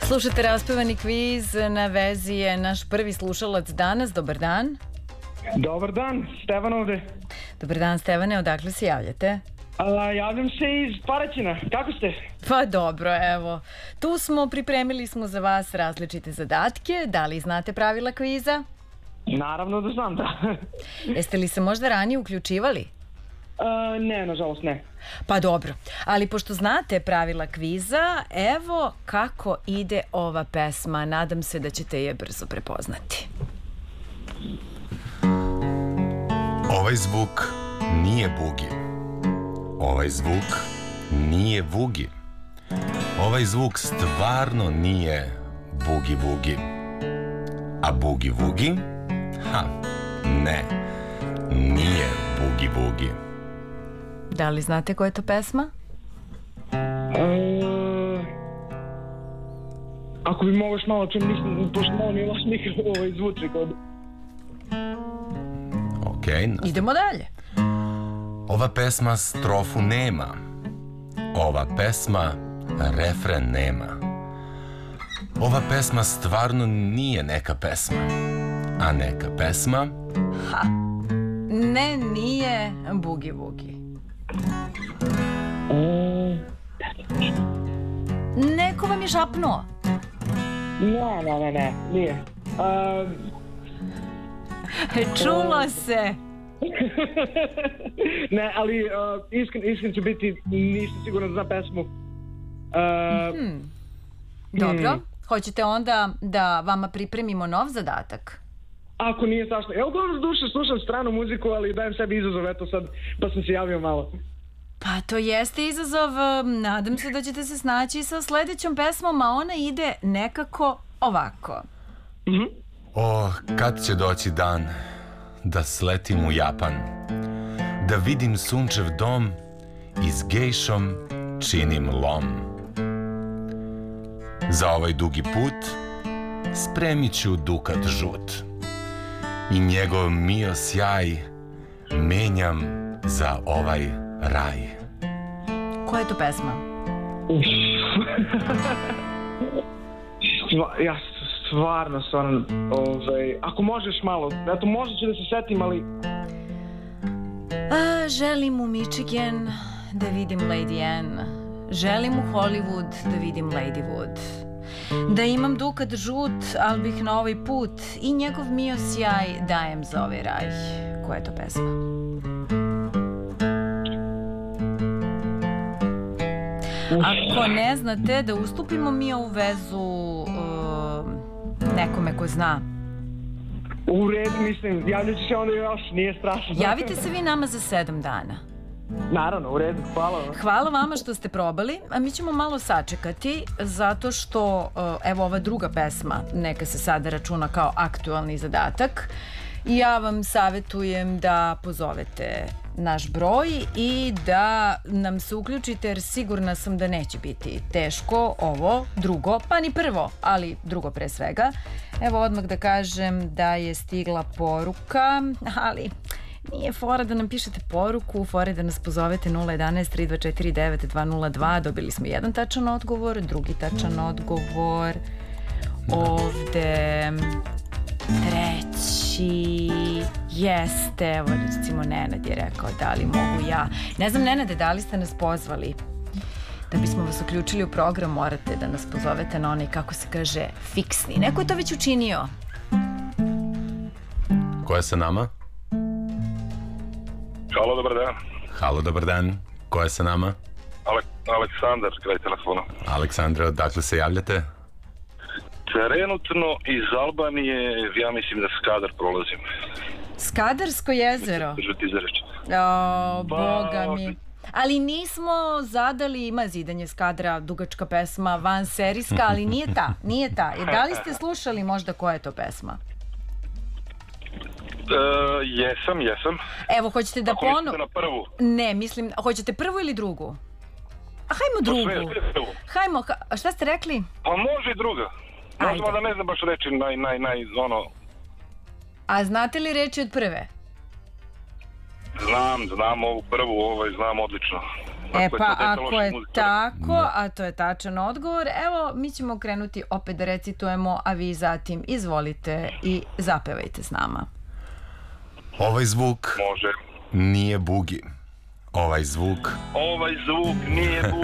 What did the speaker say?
Slušate raspevani kviz, na vezi je naš prvi slušalac danas. Dobar dan. Dobar dan, Stevan ovde. Dobar dan, Stevane, odakle se javljate? Javljam se iz Paraćina, kako ste? Pa dobro, evo. Tu smo, pripremili smo za vas različite zadatke. Da li znate pravila kviza? Naravno da znam, da. Jeste li se možda ranije uključivali? Ne, nažalost ne. Pa dobro, ali pošto znate pravila kviza, evo kako ide ova pesma. Nadam se da ćete je brzo prepoznati. Ovaj zvuk nije bugi. Ovaj zvuk nije vugi. Ovaj zvuk stvarno nije bugi vugi. A bugi vugi? Ha, ne, nije bugi vugi. Da li znate koja je to pesma? Ako bi mogo još malo, pošto malo mi je vaš mikro zvuči kod... Okej. Idemo dalje. Ova pesma strofu nema. Ova pesma refren nema. Ova pesma stvarno nije neka pesma. A neka pesma... Ha, ne, nije bugi vugi. Neko vam je šapnuo? Ne, nije. Čulo se. Ne, ali iskren ću biti, nisam sigurno da znam pesmu. Dobro, hoćete onda da vama pripremimo nov zadatak? Ako nije strašno. Evo dobro duše, slušam stranu muziku, ali dajem sebi izazov, eto sad, pa sam se javio malo. Pa to jeste izazov, nadam se da ćete se snaći sa sledećom pesmom, a ona ide nekako ovako. O, kad će doći dan da sletim u Japan, da vidim sunčev dom i s gejšom činim lom. Za ovaj dugi put spremit ću dukat žut i njegov mio sjaj menjam za ovaj raj. Koja je to pesma? Ja stvarno, ako možeš malo, eto možda ću da se setim, ali... Želim u Michigan da vidim Lady Anne. Želim u Hollywood da vidim Lady Wood. Da imam dukat žut, ali bih na ovaj put i njegov mio sjaj dajem za ovaj raj. Koja je to pesma? Ako ne znate, da ustupimo mi ovu vezu nekome ko zna. U redu, mislim, javljat ću se onda još, nije strašno. Javite se vi nama za 7 dana. Naravno, u redu, hvala vam. Hvala vama što ste probali, a mi ćemo malo sačekati, zato što, evo ova druga pesma, neka se sada računa kao aktualni zadatak. Ja vam savjetujem da pozovete naš broj i da nam se uključite, jer sigurna sam da neće biti teško ovo drugo, pa ni prvo, ali drugo pre svega. Evo odmah da kažem da je stigla poruka, ali nije fora da nam pišete poruku, fora je da nas pozovete 011 3249 202. Dobili smo jedan tačan odgovor, drugi tačan odgovor, ovde treći jeste, evo recimo Nenad je rekao da li mogu ja. Ne znam, Nenade, da li ste nas pozvali? Da bismo vas uključili u program morate da nas pozovete na onaj, kako se kaže, fiksni. Neko je to već učinio. Ko je sa nama? Halo, dobar dan. Halo, dobar dan. Ko je sa nama? Aleksandar, kraj telefona. Aleksandre, odakle se javljate? Trenutno iz Albanije, ja mislim da Skadar prolazim. Skadarsko jezero? O, boga mi. Ali nismo zadali, ima Zidanje Skadra, dugačka pesma, vanserijska, ali nije ta. Da li ste slušali možda koja je to pesma? Jesam. Evo, hoćete da ponovo... Ako mislite na prvu? Ne, mislim, hoćete prvu ili drugu? A hajmo drugu. Hajmo, šta ste rekli? Pa može i druga. Možemo da ne znam baš reći ono... A znate li reći od prve? Znam ovu prvu, znam odlično. Ako je tako, a to je tačan odgovor, evo, mi ćemo krenuti opet da recitujemo, a vi zatim izvolite i zapevajte s nama. Ovaj zvuk Može. nije bugi. Ovaj zvuk Nije bugi.